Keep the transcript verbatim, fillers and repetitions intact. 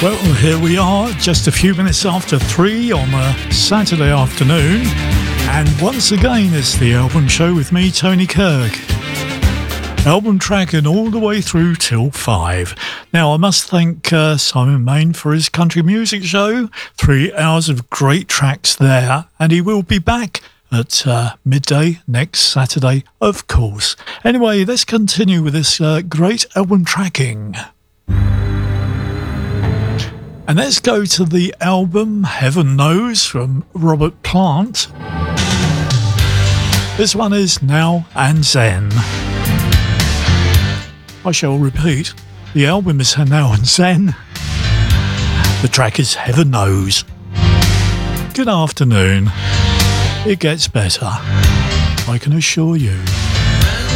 Well, here we are, just a few minutes after three on a Saturday afternoon, and once again it's the album show with me, Tony Kirk. Album tracking all the way through till five. Now, I must thank uh, Simon Main for his country music show. Three hours of great tracks there, and he will be back at uh, midday next Saturday, of course. Anyway, let's continue with this uh, great album tracking. And let's go to the album Heaven Knows from Robert Plant. This one is Now and Then. I shall repeat, the album is Now and Then. The track is Heaven Knows. Good afternoon. It gets better, I can assure you.